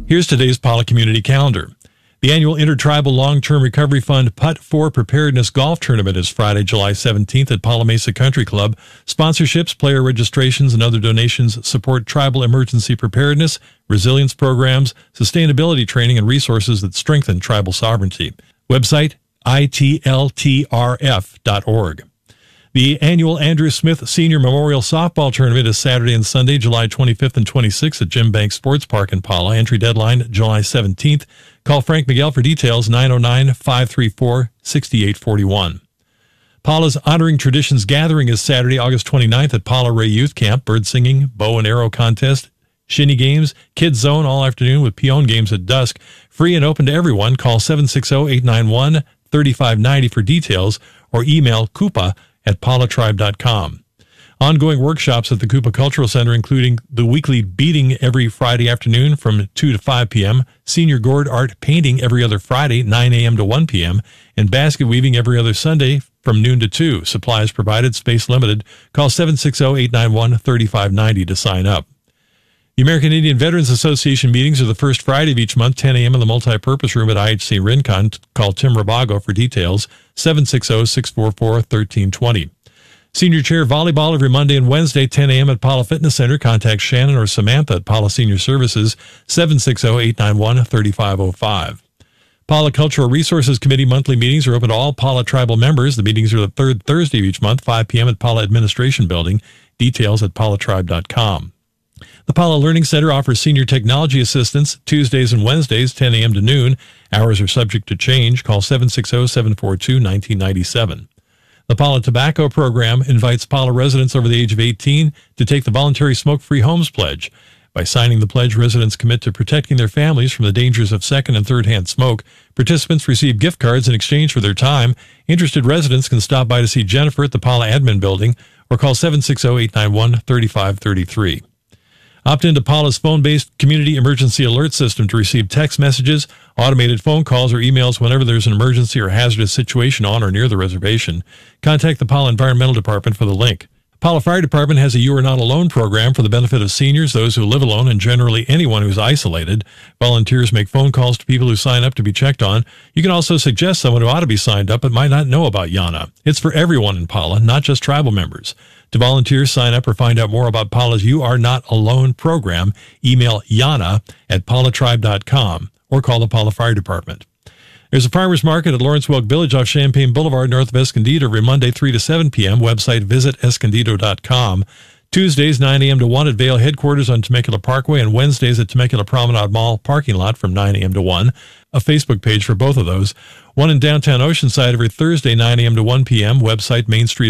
Here's today's Pala Community Calendar. The annual Intertribal Long-Term Recovery Fund Putt-4 Preparedness Golf Tournament is Friday, July 17th at Pala Mesa Country Club. Sponsorships, player registrations, and other donations support tribal emergency preparedness, resilience programs, sustainability training, and resources that strengthen tribal sovereignty. Website, itltrf.org. The annual Andrew Smith Senior Memorial Softball Tournament is Saturday and Sunday, July 25th and 26th at Jim Banks Sports Park in Pala. Entry deadline, July 17th. Call Frank Miguel for details, 909-534-6841. Pala's Honoring Traditions Gathering is Saturday, August 29th at Pala Ray Youth Camp. Bird singing, bow and arrow contest, shinny games, kids zone all afternoon with peon games at dusk. Free and open to everyone. Call 760-891-3590 for details or email coupa@palatribe.com. Ongoing workshops at the Coupa Cultural Center, including the weekly beading every Friday afternoon from 2 to 5 p.m., senior gourd art painting every other Friday, 9 a.m. to 1 p.m., and basket weaving every other Sunday from noon to 2. Supplies provided, space limited. Call 760-891-3590 to sign up. The American Indian Veterans Association meetings are the first Friday of each month, 10 a.m. in the multipurpose room at IHC Rincon. Call Tim Rabago for details, 760-644-1320. Senior Chair Volleyball every Monday and Wednesday, 10 a.m. at Pala Fitness Center. Contact Shannon or Samantha at Pala Senior Services, 760-891-3505. Pala Cultural Resources Committee monthly meetings are open to all Pala tribal members. The meetings are the third Thursday of each month, 5 p.m. at Pala Administration Building. Details at palatribe.com. The Pala Learning Center offers senior technology assistance Tuesdays and Wednesdays, 10 a.m. to noon. Hours are subject to change. Call 760-742-1997. The Pala Tobacco Program invites Pala residents over the age of 18 to take the voluntary Smoke-Free Homes Pledge. By signing the pledge, residents commit to protecting their families from the dangers of second- and third-hand smoke. Participants receive gift cards in exchange for their time. Interested residents can stop by to see Jennifer at the Pala Admin Building or call 760-891-3533. Opt into Pala's phone-based community emergency alert system to receive text messages, automated phone calls, or emails whenever there's an emergency or hazardous situation on or near the reservation. Contact the Pala Environmental Department for the link. Pala Fire Department has a You Are Not Alone program for the benefit of seniors, those who live alone, and generally anyone who's isolated. Volunteers make phone calls to people who sign up to be checked on. You can also suggest someone who ought to be signed up but might not know about Yana. It's for everyone in Pala, not just tribal members. To volunteer, sign up, or find out more about Pala's You Are Not Alone program, email Yana at palatribe.com or call the Pala Fire Department. There's a farmer's market at Lawrence Welk Village off Champaign Boulevard, north of Escondido, every Monday 3 to 7 p.m. Website visitescondido.com. Tuesdays 9 a.m. to 1 at Vail headquarters on Temecula Parkway, and Wednesdays at Temecula Promenade Mall parking lot from 9 a.m. to 1. A Facebook page for both of those. One in downtown Oceanside every Thursday 9 a.m. to 1 p.m. Website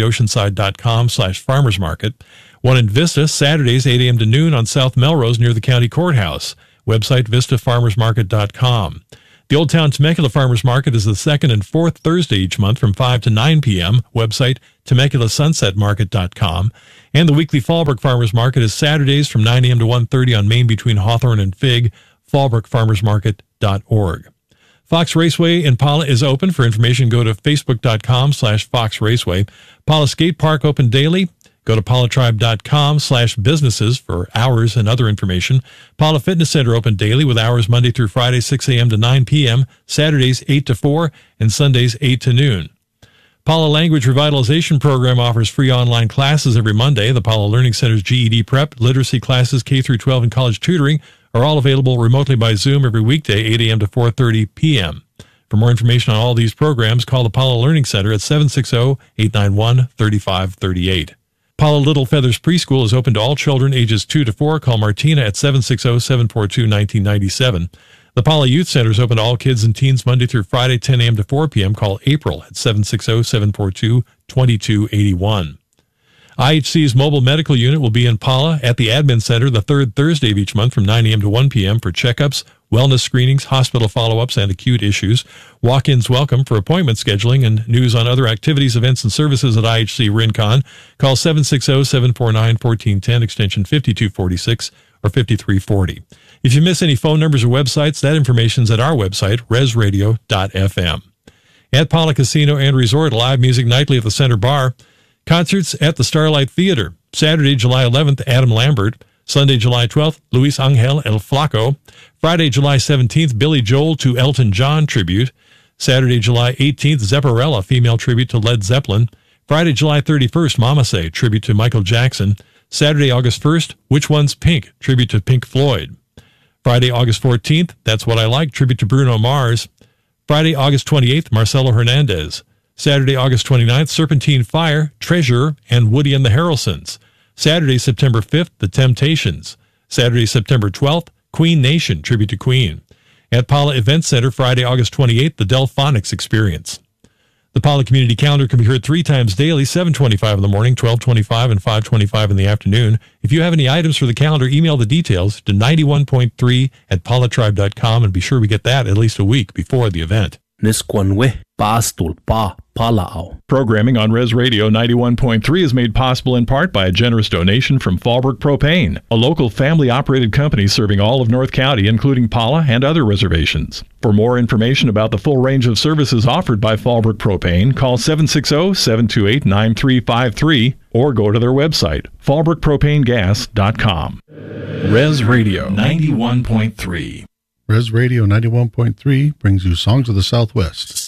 mainstreetoceanside.com/farmersmarket. One in Vista Saturdays 8 a.m. to noon on South Melrose near the county courthouse. Website vistafarmersmarket.com. The Old Town Temecula Farmers Market is the second and fourth Thursday each month from 5 to 9 p.m. Website TemeculaSunsetMarket.com. And the weekly Fallbrook Farmers Market is Saturdays from 9 a.m. to 1:30 on Main between Hawthorne and Fig. FallbrookFarmersMarket.org. Fox Raceway in Pala is open. For information, go to Facebook.com/Fox Raceway. Pala Skate Park open daily. Go to palatribe.com/businesses for hours and other information. Pala Fitness Center open daily with hours Monday through Friday, 6 a.m. to 9 p.m., Saturdays 8 to 4, and Sundays 8 to noon. Pala Language Revitalization Program offers free online classes every Monday. The Pala Learning Center's GED Prep, literacy classes, K-12, and college tutoring are all available remotely by Zoom every weekday, 8 a.m. to 4:30 p.m. For more information on all these programs, call the Pala Learning Center at 760-891-3538. Pala Little Feathers Preschool is open to all children ages 2 to 4. Call Martina at 760-742-1997. The Pala Youth Center is open to all kids and teens Monday through Friday, 10 a.m. to 4 p.m. Call April at 760-742-2281. IHC's mobile medical unit will be in Pala at the Admin Center the third Thursday of each month from 9 a.m. to 1 p.m. for checkups, wellness screenings, hospital follow-ups, and acute issues. Walk-ins welcome for appointment scheduling and news on other activities, events, and services at IHC Rincon. Call 760-749-1410, extension 5246 or 5340. If you miss any phone numbers or websites, that information's at our website, resradio.fm. At Pala Casino and Resort, live music nightly at the Center Bar. Concerts at the Starlight Theater. Saturday, July 11th, Adam Lambert. Sunday, July 12th, Luis Angel El Flaco. Friday, July 17th, Billy Joel to Elton John tribute. Saturday, July 18th, Zepparella, female tribute to Led Zeppelin. Friday, July 31st, Mama Say, tribute to Michael Jackson. Saturday, August 1st, Which One's Pink, tribute to Pink Floyd. Friday, August 14th, That's What I Like, tribute to Bruno Mars. Friday, August 28th, Marcelo Hernandez. Saturday, August 29th, Serpentine Fire, Treasure, and Woody and the Harrelsons. Saturday, September 5th, The Temptations. Saturday, September 12th, Queen Nation, tribute to Queen. At Pala Event Center, Friday, August 28th, the Delphonics Experience. The Pala Community Calendar can be heard 3 times daily, 7:25 in the morning, 12:25, and 5:25 in the afternoon. If you have any items for the calendar, email the details to 91.3@palatribe.com, and be sure we get that at least a week before the event. Programming on Res Radio 91.3 is made possible in part by a generous donation from Fallbrook Propane, a local family-operated company serving all of North County, including Pala and other reservations. For more information about the full range of services offered by Fallbrook Propane, call 760-728-9353 or go to their website, fallbrookpropanegas.com. Res Radio 91.3. Res Radio 91.3 brings you Songs of the Southwest.